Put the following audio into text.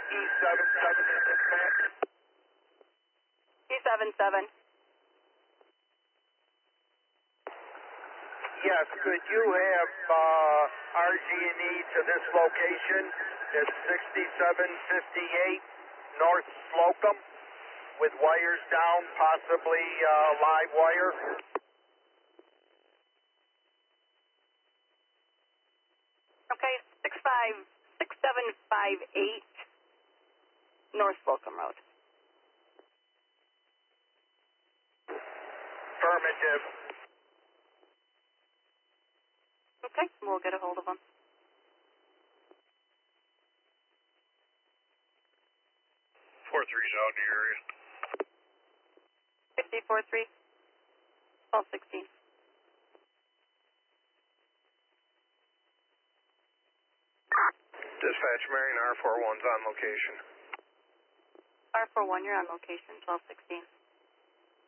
E77 in dispatch. E77. Yes, could you have RG&E to this location? It's 6758 North Slocum with wires down, possibly live wire. Okay, 6758 North Slocum Road. Affirmative. Okay, we'll get a hold of them. 4-3's out in the area. 54-3, 1216. Dispatch, Marion R41's on location. R41, you're on location, 1216.